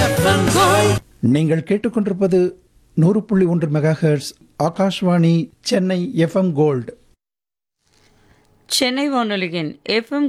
FM gold. நீங்கள் கேட்டுக்கொண்டிருப்பது 100.1 megahertz Akashvani Chennai FM gold. Chennai வானொலியின் எஃப்எம்